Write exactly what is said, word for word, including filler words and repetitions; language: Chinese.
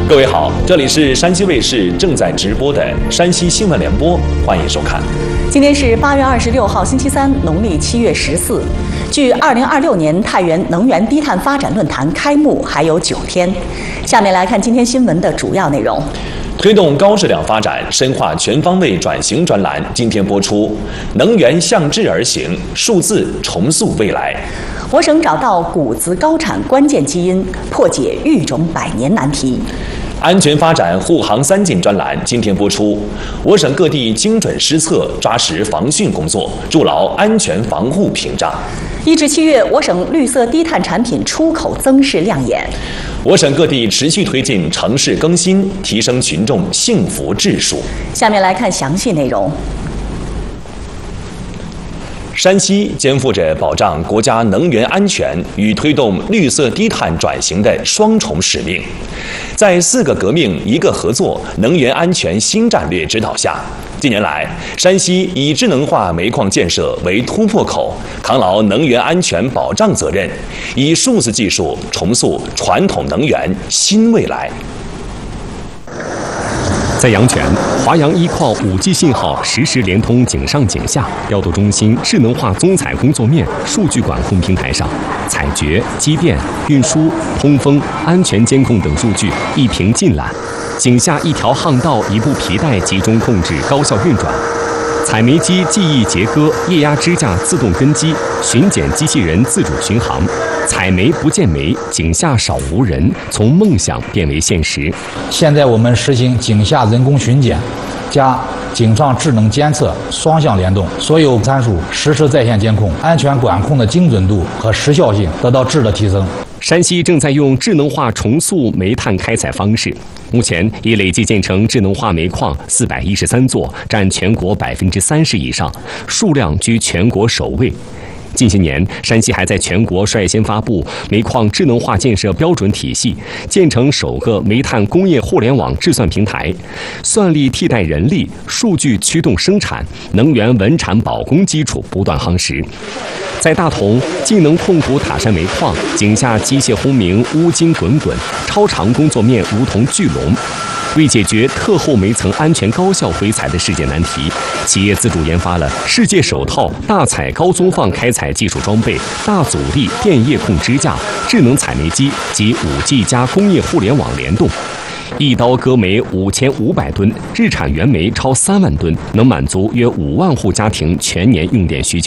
各位好，这里是山西卫视正在直播的山西新闻联播，欢迎收看。 今天是八月二十六号，星期三，农历七月十四。距二零二六年太原能源低碳发展论坛开幕还有九天。下面来看今天新闻的主要内容。 推动高质量发展，深化全方位转型专栏今天播出。能源向质而行，数字重塑未来。 我省找到谷子高产关键基因，破解育种百年难题。 安全发展护航三进专栏今天播出。我省各地精准施策，抓实防汛工作，筑牢安全防护屏障。 一至七月，我省绿色低碳产品出口增势亮眼。 我省各地持续推进城市更新，提升群众幸福指数。 下面来看详细内容。 山西肩负着保障国家能源安全与推动绿色低碳转型的双重使命。在四个革命一个合作能源安全新战略指导下，近年来，山西以智能化煤矿建设为突破口，扛牢能源安全保障责任，以数字技术重塑传统能源新未来。 在阳泉，华阳一矿 五 G 信号实时连通井上井下调度中心智能化综采工作面数据管控平台上，采掘、机电、运输、通风、安全监控等数据一屏尽览。井下一条巷道、一部皮带集中控制高效运转。采煤机记忆节割，液压支架自动跟机，巡检机器人自主巡航。采煤不见煤，井下少无人，从梦想变为现实。 现在我们实行井下人工巡检加井上智能监测双向联动，所有参数实时在线监控，安全管控的精准度和时效性得到质的提升。 山西正在用智能化重塑煤炭开采方式，目前已累计建成智能化煤矿四百一十三座，占全国百分之三十以上，数量居全国首位。近些年，山西还在全国率先发布煤矿智能化建设标准体系，建成首个煤炭工业互联网制算平台，算力替代人力，数据驱动生产，能源稳产保供基础不断夯实。在大同，技能控股塔山煤矿井下机械轰鸣乌金滚滚，超长工作面如同巨龙。为解决特厚煤层安全高效回采的世界难题，企业自主研发了世界首套大采高综放开采技术装备、大阻力电液控支架、智能采煤机及 五 G 加工业互联网联动。一刀割煤五千五百吨，日产原煤超三万吨，能满足约五万户家庭全年用电需求。